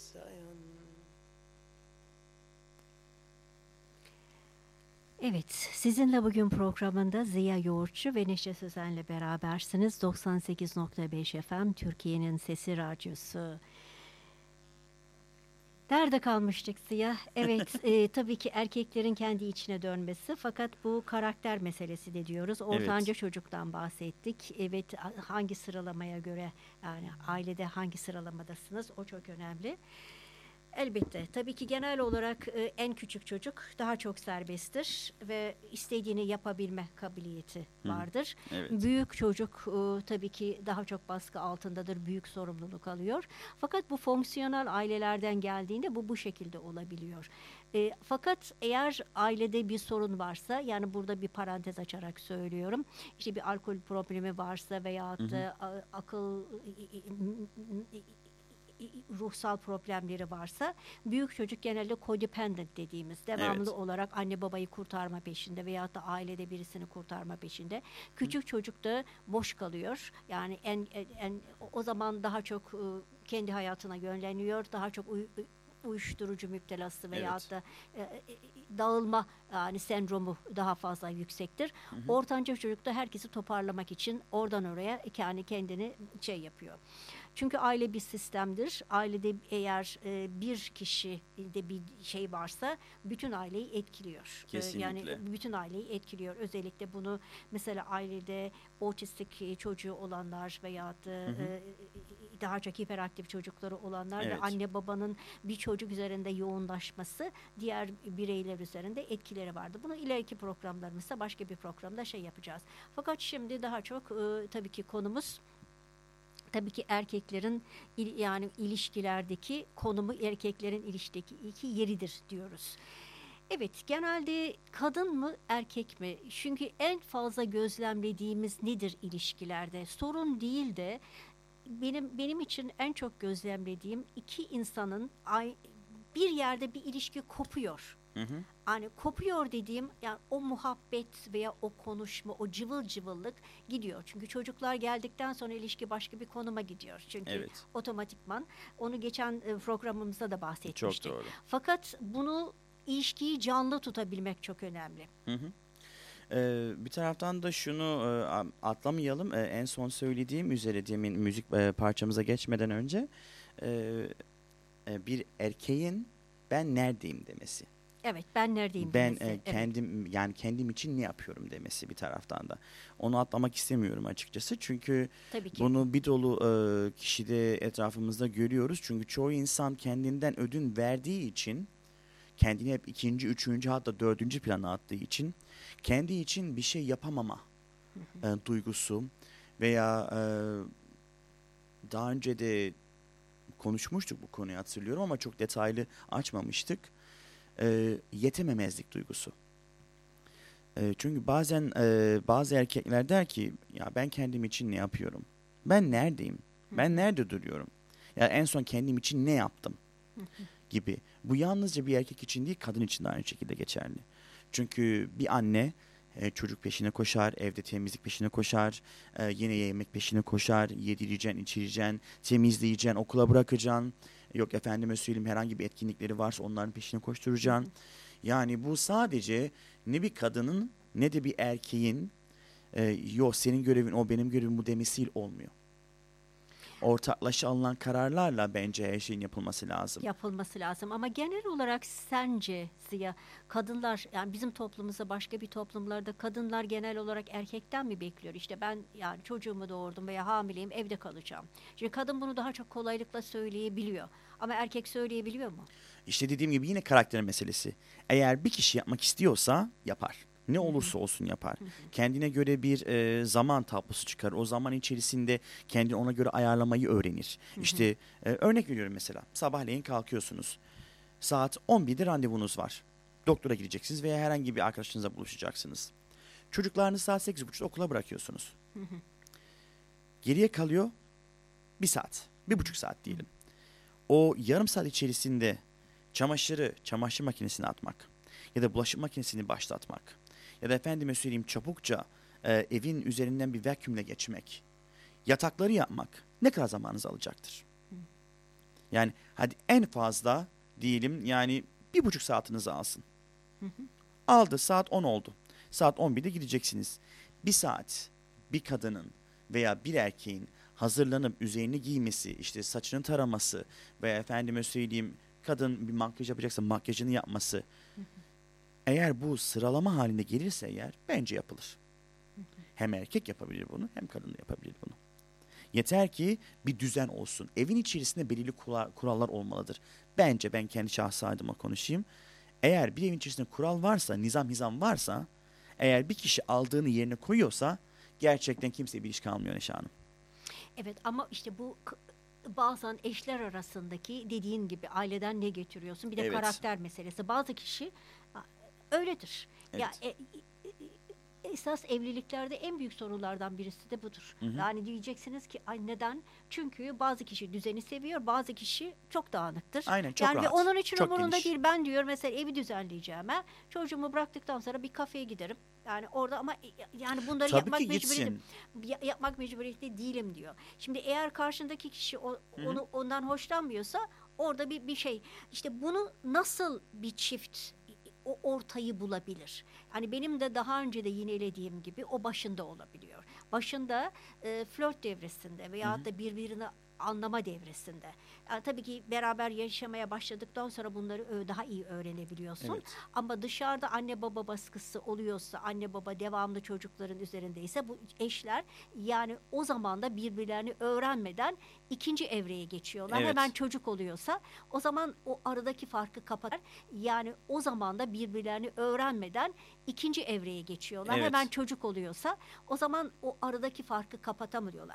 Evet, sizinle bugün programında Ziya Yoğurtçu ve Neşe Sözen'le berabersiniz. 98.5 FM Türkiye'nin Sesi Radyosu. Nerede kalmıştık Ziya? Evet, tabii ki erkeklerin kendi içine dönmesi. Fakat bu karakter meselesi de diyoruz. Evet. Ortanca çocuktan bahsettik. Evet, hangi sıralamaya göre, yani ailede hangi sıralamadasınız? O çok önemli. Elbette. Tabii ki genel olarak en küçük çocuk daha çok serbesttir ve istediğini yapabilme kabiliyeti Hı hı. vardır. Evet. Büyük çocuk tabii ki daha çok baskı altındadır, büyük sorumluluk alıyor. Fakat bu fonksiyonel ailelerden geldiğinde bu şekilde olabiliyor. Fakat eğer ailede bir sorun varsa, yani burada bir parantez açarak söylüyorum, işte bir alkol problemi varsa Hı veyahut hı. da akıl ruhsal problemleri varsa, büyük çocuk genelde codependent dediğimiz, devamlı Evet. olarak anne babayı kurtarma peşinde veyahut da ailede birisini kurtarma peşinde. Küçük çocuk da boş kalıyor. Yani o zaman daha çok kendi hayatına yönleniyor. Daha çok uyuşturucu müptelası veyahut Evet. da dağılma, yani sendromu daha fazla yüksektir. Hı hı. Ortanca çocuk da herkesi toparlamak için oradan oraya yani kendini şey yapıyor. Çünkü aile bir sistemdir. Ailede eğer bir kişi de bir şey varsa bütün aileyi etkiliyor. Yani Kesinlikle. bütün aileyi etkiliyor. Özellikle bunu mesela ailede otistik çocuğu olanlar veya Hı hı. daha çok hiperaktif çocukları olanlar ve Evet. anne babanın bir çocuk üzerinde yoğunlaşması diğer bireyler üzerinde etkileri vardı. Bunu ileriki programlarımızda başka bir programda şey yapacağız. Fakat şimdi daha çok tabii ki konumuz, tabii ki erkeklerin yani ilişkilerdeki konumu, erkeklerin ilişkideki yeridir diyoruz. Evet, genelde kadın mı erkek mi? Çünkü en fazla gözlemlediğimiz nedir ilişkilerde? Sorun değil de benim için en çok gözlemlediğim, iki insanın bir yerde bir ilişki kopuyor. Hı hı. Hani kopuyor dediğim, yani o muhabbet veya o konuşma, o cıvıl cıvıllık gidiyor. Çünkü çocuklar geldikten sonra ilişki başka bir konuma gidiyor. Çünkü Evet. otomatikman, onu geçen programımızda da Çok bahsetmiştik. doğru. Fakat bunu, ilişkiyi canlı tutabilmek çok önemli. Hı hı. Bir taraftan da şunu atlamayalım. En son söylediğim üzere demin müzik parçamıza geçmeden önce e, bir erkeğin ben neredeyim demesi. Evet, ben neredeyim Ben demesi. Evet, kendim, yani kendim için ne yapıyorum demesi bir taraftan da. Onu atlamak istemiyorum açıkçası. Çünkü tabii ki. bunu bir dolu kişide etrafımızda görüyoruz. Çünkü çoğu insan kendinden ödün verdiği için, kendini hep ikinci, üçüncü, hatta dördüncü plana attığı için, kendi için bir şey yapamama duygusu veya daha önce de konuşmuştuk bu konuyu, hatırlıyorum, ama çok detaylı açmamıştık. Yetememezlik duygusu. Çünkü bazen bazı erkekler der ki ya ben kendim için ne yapıyorum? Ben neredeyim? Ben nerede duruyorum? Ya en son kendim için ne yaptım gibi. Bu yalnızca bir erkek için değil, kadın için de aynı şekilde geçerli. Çünkü bir anne çocuk peşine koşar, evde temizlik peşine koşar, yine yemek peşine koşar, yedireceksin, içireceksin, temizleyeceksin, okula bırakacaksın. Yok efendime söyleyeyim, herhangi bir etkinlikleri varsa onların peşine koşturacaksın. Yani bu sadece ne bir kadının ne de bir erkeğin yok senin görevin o, benim görevim bu demesiyle olmuyor. Ortaklaşa alınan kararlarla bence her şeyin yapılması lazım. Yapılması lazım. Ama genel olarak sence Ziya, kadınlar, yani bizim toplumumuzda, başka bir toplumlarda kadınlar genel olarak erkekten mi bekliyor? İşte ben yani çocuğumu doğurdum veya hamileyim, evde kalacağım. Şimdi kadın bunu daha çok kolaylıkla söyleyebiliyor. Ama erkek söyleyebiliyor mu? İşte dediğim gibi yine karakter meselesi. Eğer bir kişi yapmak istiyorsa yapar. Ne olursa olsun yapar. Kendine göre bir zaman tablosu çıkar. O zaman içerisinde kendini ona göre ayarlamayı öğrenir. İşte örnek veriyorum mesela. Sabahleyin kalkıyorsunuz. Saat 11'de randevunuz var. Doktora gideceksiniz veya herhangi bir arkadaşınızla buluşacaksınız. Çocuklarınızı saat 8.30'da okula bırakıyorsunuz. Geriye kalıyor bir saat, 1,5 saat diyelim. O yarım saat içerisinde çamaşırı çamaşır makinesine atmak ya da bulaşık makinesini başlatmak ya da efendime söyleyeyim çabukça evin üzerinden bir vakumla geçmek, yatakları yapmak ne kadar zamanınızı alacaktır? Yani hadi en fazla diyelim yani 1,5 saatinizi alsın. Aldı, saat 10 oldu. Saat 11'de gideceksiniz. 1 saat bir kadının veya bir erkeğin hazırlanıp üzerini giymesi, işte saçını taraması veya efendime söyleyeyim kadın bir makyaj yapacaksa makyajını yapması. Eğer bu sıralama halinde gelirse eğer bence yapılır. Hem erkek yapabilir bunu hem kadın da yapabilir bunu. Yeter ki bir düzen olsun. Evin içerisinde belirli kurallar olmalıdır. Bence ben kendi şahsi adıma konuşayım. Eğer bir evin içerisinde kural varsa, nizam varsa, eğer bir kişi aldığını yerine koyuyorsa gerçekten kimseye bir iş kalmıyor Neşe Hanım. Evet ama işte bu bazen eşler arasındaki dediğin gibi aileden ne getiriyorsun? Bir de Evet. karakter meselesi. Bazı kişi öyledir. Evet. Ya esas evliliklerde en büyük sorunlardan birisi de budur. Yani diyeceksiniz ki ay neden? Çünkü bazı kişi düzeni seviyor, bazı kişi çok dağınıktır. Aynen, çok yani rahat, ve onun için çok umurunda geniş. değil. Ben diyor mesela evi düzenleyeceğime çocuğumu bıraktıktan sonra bir kafeye giderim. Yani orada ama yani bunları Tabii yapmak ki mecburiyeti gitsin. yapmak mecburiyetinde değilim diyor. Şimdi eğer karşındaki kişi ondan hoşlanmıyorsa orada bir şey. İşte bunu nasıl bir çift o ortayı bulabilir? Hani benim de daha önce de yinelediğim gibi o başında olabiliyor. Başında flört devresinde veyahut da birbirini anlama devresinde. Yani tabii ki beraber yaşamaya başladıktan sonra bunları daha iyi öğrenebiliyorsun. Evet. Ama dışarıda anne baba baskısı oluyorsa, anne baba devamlı çocukların üzerindeyse bu eşler yani o zaman da birbirlerini öğrenmeden ikinci evreye geçiyorlar. Evet. Hemen çocuk oluyorsa o zaman o aradaki farkı kapatır. Yani o zaman da birbirlerini öğrenmeden ikinci evreye geçiyorlar. Evet. Hemen çocuk oluyorsa o zaman o aradaki farkı kapatamıyorlar.